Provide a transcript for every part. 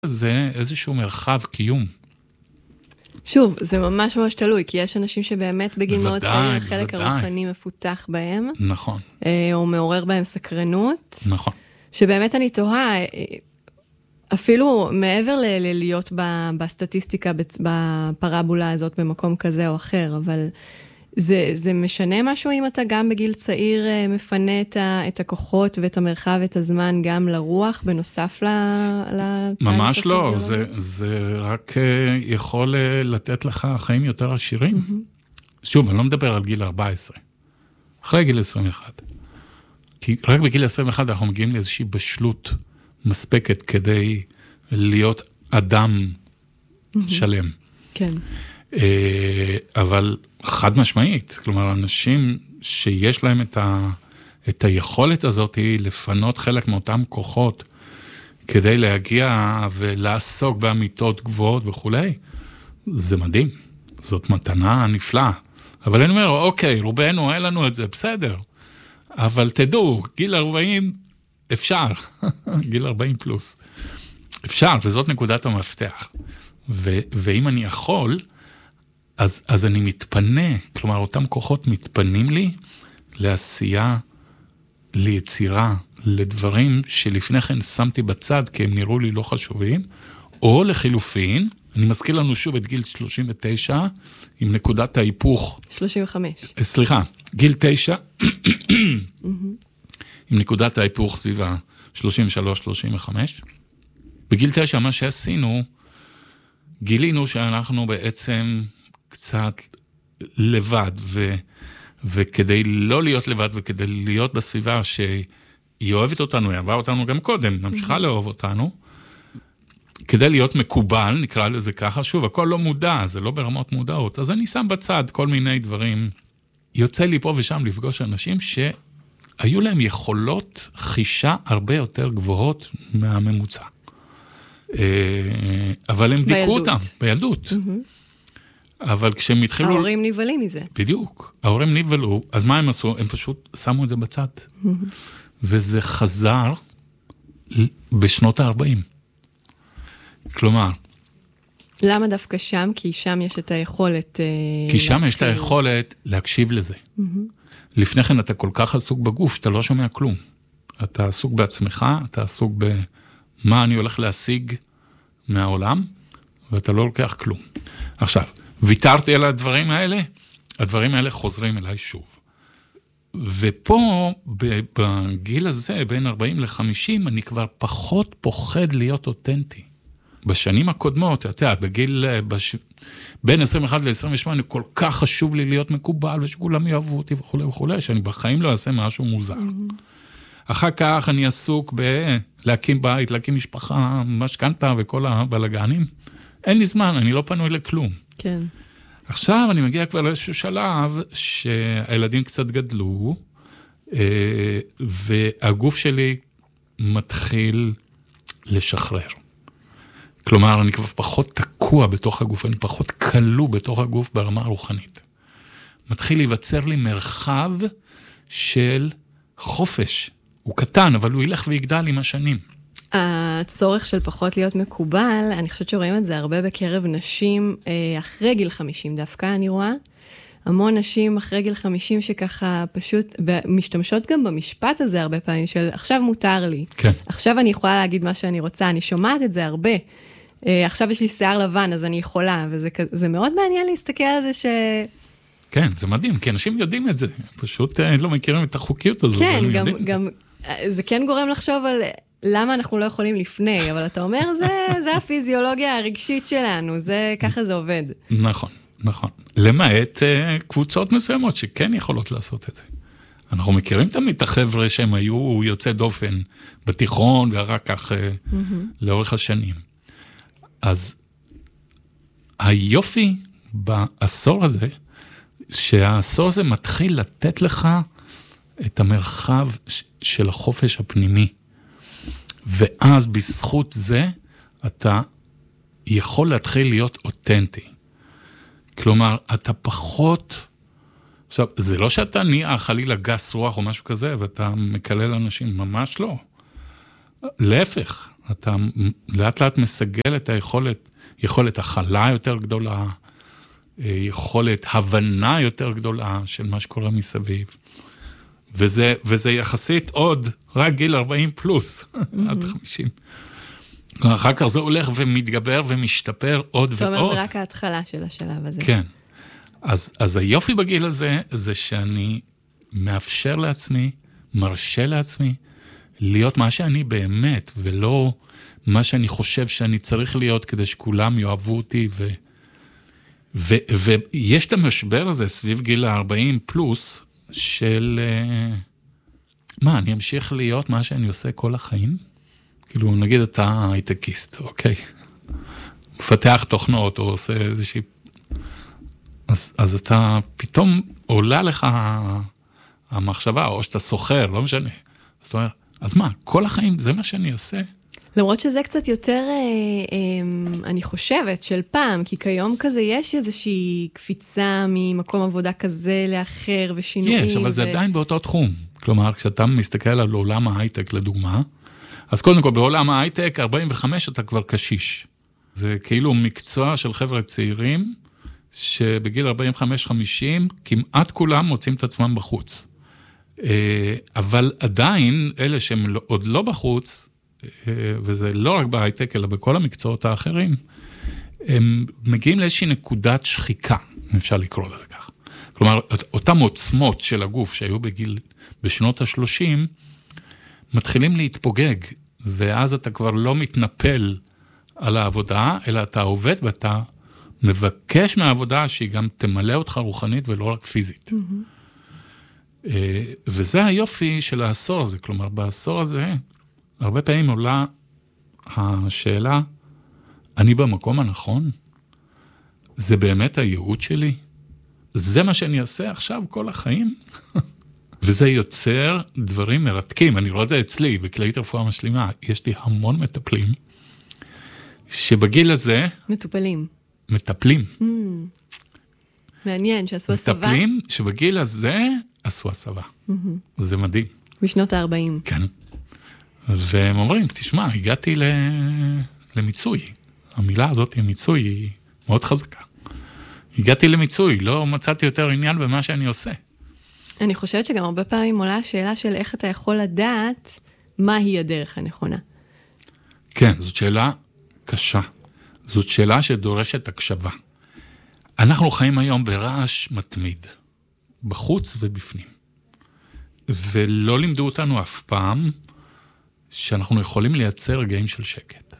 זה איזשהו מרחב קיום. שוב, זה ממש ממש תלוי, כי יש אנשים שבאמת בגיל מאוד צעיר, החלק הרוחני מפותח בהם. נכון. או מעורר בהם סקרנות. נכון. שבאמת אני תוהה, אפילו מעבר להיות בסטטיסטיקה, בפרבולה הזאת במקום כזה או אחר, אבל זה משנה משהו אם אתה גם בגיל צעיר מפנה את הכוחות ואת המרחב ואת הזמן גם לרוח, בנוסף ממש לא, זה רק יכול לתת לך חיים יותר עשירים. שוב, אני לא מדבר על גיל 14, אחרי גיל 21. כי רק בגיל 21 אנחנו מגיעים לאיזושהי בשלות מספקת כדי להיות אדם שלם. כן. אבל חד משמעית, כלומר, אנשים שיש להם את היכולת הזאת לפנות חלק מאותם כוחות כדי להגיע ולעסוק באמיתות גבוהות וכו', זה מדהים. זאת מתנה נפלאה. אבל אני אומר, אוקיי, רובנו, אין לנו את זה, בסדר. אבל תדעו, גיל 40 אפשר, גיל 40 פלוס. אפשר, וזאת נקודת המפתח. ואם אני יכול, אז אני מתפנה, כלומר, אותם כוחות מתפנים לי לעשייה, ליצירה, לדברים שלפני כן שמתי בצד, כי הם נראו לי לא חשובים, או לחילופין, אני מזכיר לנו שוב את גיל 39, עם נקודת ההיפוך. 35. סליחה, גיל 9, עם נקודת ההיפוך סביבה 33-35. בגיל 9, מה שעשינו, גילינו שאנחנו בעצם קצת לבד, וכדי לא להיות לבד, וכדי להיות בסביבה שהיא אוהבת אותנו, היא אהבה אותנו גם קודם, ממשיכה לאהוב אותנו, כדי להיות מקובל, נקרא לזה ככה, שוב, הכל לא מודע, זה לא ברמות מודעות, אז אני שם בצד כל מיני דברים, יוצא לי פה ושם לפגוש אנשים שהיו להם יכולות חישה הרבה יותר גבוהות מהממוצע. אבל הם דיכאו אותם, בילדות. אבל כשהם התחילו... ההורים נבלים מזה. בדיוק. ההורים נבלו, אז מה הם עשו? הם פשוט שמו את זה בצד. וזה חזר בשנות ה-40. כלומר... למה דווקא שם? כי שם יש את היכולת... כי שם יש את היכולת להקשיב לזה. לפני כן אתה כל כך עסוק בגוף, שאתה לא שומע כלום. אתה עסוק בעצמך, אתה עסוק במה אני הולך להשיג מהעולם, ואתה לא לוקח כלום. עכשיו, ויתרתי על הדברים האלה חוזרים אליי שוב. ופה, בגיל הזה, בין 40 ל-50, אני כבר פחות פוחד להיות אותנטי. בשנים הקודמות, אתה יודע, בין 21 ל-28, כל כך חשוב לי להיות מקובל, ושכולם יאהבו אותי וכו' וכו', שאני בחיים לא אעשה משהו מוזר. אחר כך אני עסוק להקים בית, להקים משפחה, משכנתה וכל הבלגנים. אין לי זמן, אני לא פנוי לכלום. כן. עכשיו אני מגיע כבר לאיזשהו שלב שהילדים קצת גדלו, והגוף שלי מתחיל לשחרר. כלומר, אני כבר פחות תקוע בתוך הגוף, אני פחות קלו בתוך הגוף ברמה הרוחנית. מתחיל להיווצר לי מרחב של חופש. הוא קטן, אבל הוא ילך ויגדל עם השנים. הצורך של פחות להיות מקובל, אני חושבת שרואים את זה הרבה בקרב נשים אחרי גיל 50 דווקא, אני רואה. המון נשים אחרי גיל 50 שככה פשוט, ומשתמשות גם במשפט הזה הרבה פעמים, של עכשיו מותר לי. כן. עכשיו אני יכולה להגיד מה שאני רוצה, אני שומעת את זה הרבה. עכשיו יש לי שיער לבן, אז אני יכולה, וזה מאוד מעניין להסתכל על זה כן, זה מדהים, כי אנשים יודעים את זה, פשוט לא מכירים את החוקיות הזאת. כן, גם זה כן גורם לחשוב על למה אנחנו לא יכולים לפני, אבל אתה אומר, זה הפיזיולוגיה הרגשית שלנו, ככה זה עובד. נכון, נכון. למעט קבוצות מסוימות שכן יכולות לעשות את זה. אנחנו מכירים תמיד את החבר'ה שהם היו יוצא דופן בתיכון, ואחר כך לאורך השנים. אז היופי בעשור הזה, שהעשור הזה מתחיל לתת לך את המרחב של החופש הפנימי. ואז בזכות זה אתה יכול להתחיל להיות אותנטי. כלומר, אתה פחות... עכשיו, זה לא שאתה נהיה חלילה גס רוח או משהו כזה, ואתה מקלל אנשים, ממש לא. להפך, אתה לאט לאט מסגל את יכולת הכלה יותר גדולה, יכולת הבנה יותר גדולה של מה שקורה מסביב. וזה יחסית עוד רק גיל 40 פלוס, עד 50. אחר כך זה הולך ומתגבר ומשתפר עוד ועוד. זאת אומרת, זה רק ההתחלה של השלב הזה. כן. אז היופי בגיל הזה, זה שאני מאפשר לעצמי, מרשה לעצמי, להיות מה שאני באמת, ולא מה שאני חושב שאני צריך להיות, כדי שכולם יאהבו אותי, ויש את המשבר הזה סביב גיל 40 פלוס, של אני אמשיך להיות מה שאני עושה כל החיים? כאילו, נגיד אתה הייטקיסט, אוקיי? מפתח תוכנות, או עושה איזושהי... אז אתה פתאום עולה לך המחשבה, או שאתה סוחר, לא משנה. זאת אומרת, אז מה, כל החיים זה מה שאני עושה? למרות שזה קצת יותר, אני חושבת, של פעם, כי כיום כזה יש איזושהי קפיצה ממקום עבודה כזה לאחר ושינויים. יש, אבל זה עדיין באותו תחום. כלומר, כשאתה מסתכל על עולם ההייטק לדוגמה, אז קודם כל בעולם ההייטק, 45 אתה כבר קשיש. זה כאילו מקצוע של חבר'ה צעירים, שבגיל 45-50 כמעט כולם מוצאים את עצמם בחוץ. אבל עדיין, אלה שהם עוד לא בחוץ, וזה לא רק בהייטק, אלא בכל המקצועות האחרים, הם מגיעים לאיזושהי נקודת שחיקה, אם אפשר לקרוא לזה כך. כלומר, אותם עוצמות של הגוף שהיו בשנות ה-30, מתחילים להתפוגג, ואז אתה כבר לא מתנפל על העבודה, אלא אתה עובד ואתה מבקש מהעבודה שהיא גם תמלא אותך רוחנית ולא רק פיזית. וזה היופי של העשור הזה, כלומר, בעשור הזה, הרבה פעמים עולה השאלה, אני במקום הנכון? זה באמת הייעוד שלי? זה מה שאני אעשה עכשיו כל החיים? וזה יוצר דברים מרתקים, אני רואה את זה אצלי, בכללית רפואה משלימה, יש לי המון מטפלים, שבגיל הזה... מטפלים. מעניין, שעשו הסבה. מטפלים שבגיל הזה עשו הסבה. זה מדהים. בשנות ה-40. כן. והם אומרים, תשמע, הגעתי למיצוי. המילה הזאת, מיצוי, היא מאוד חזקה. הגעתי למיצוי, לא מצאתי יותר עניין במה שאני עושה. אני חושבת שגם הרבה פעמים עולה השאלה של איך אתה יכול לדעת מהי הדרך הנכונה. כן, זאת שאלה קשה. זאת שאלה שדורשת הקשבה. אנחנו חיים היום ברעש מתמיד, בחוץ ובפנים. ולא לימדו אותנו אף פעם שאנחנו יכולים לייצר רגעים של שקט.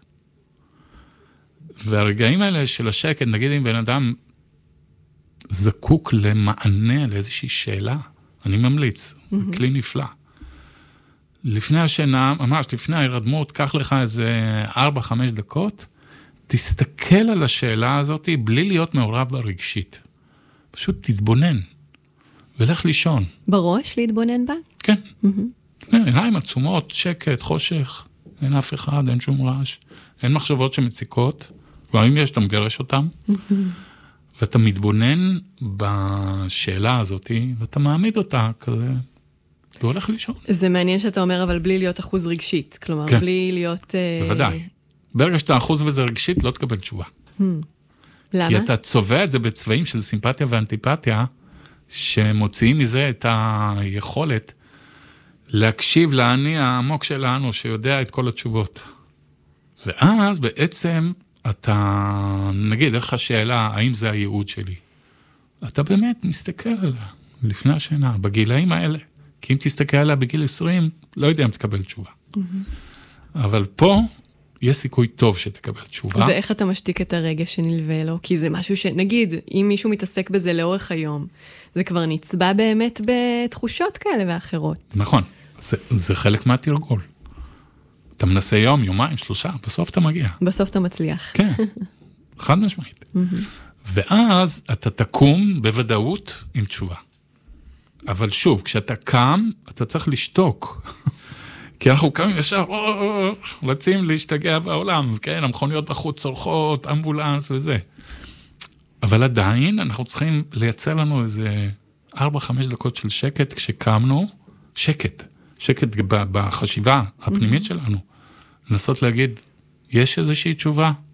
והרגעים האלה של השקט, נגיד אם בן אדם זקוק למענה לאיזושהי שאלה, אני ממליץ, זה כלי נפלא. לפני השינה, ממש לפני ההירדמות, קח לך איזה 4-5 דקות, תסתכל על השאלה הזאת בלי להיות מעורב ברגשית. פשוט תתבונן, ולך לישון. בראש להתבונן בה? כן. עיניים עצומות, שקט, חושך, אין אף אחד, אין שום רעש, אין מחשבות שמציקות, כבר אם יש, אתה מגרש אותם, ואתה מתבונן בשאלה הזאת, ואתה מעמיד אותה כזה, והולך לישון. זה מעניין שאתה אומר, אבל בלי להיות אחוז רגשית, כלומר, כן. בלי להיות... בוודאי. ברגע שאתה אחוז בזה רגשית, לא תקבל תשובה. למה? כי אתה צובע את זה בצבעים של סימפתיה ואנטיפתיה, שמוציאים מזה את היכולת להקשיב לעני העמוק שלנו, שיודע את כל התשובות. ואז בעצם אתה, נגיד, איך השאלה, האם זה הייעוד שלי? אתה באמת מסתכל עליה, לפני השינה, בגילאים האלה. כי אם תסתכל עליה בגיל 20, לא יודע אם תקבל תשובה. אבל פה יש סיכוי טוב שתקבל תשובה. ואיך אתה משתיק את הרגש שנלווה לו? כי זה משהו שנגיד, אם מישהו מתעסק בזה לאורך היום, זה כבר נצבע באמת בתחושות כאלה ואחרות. נכון, זה חלק מהתרגול. אתה מנסה יום, יומיים, 3, בסוף אתה מגיע. בסוף אתה מצליח. כן, חד משמעית. ואז אתה תקום בוודאות עם תשובה. אבל שוב, כשאתה קם, אתה צריך לשתוק. כי אנחנו קמים ישר, רצים להשתגע בעולם, כן? המכוניות בחוץ צורכות, אמבולנס וזה. אבל עדיין אנחנו צריכים לייצר לנו איזה 4-5 דקות של שקט כשקמנו, שקט בחשיבה הפנימית שלנו, לנסות להגיד, יש איזושהי תשובה?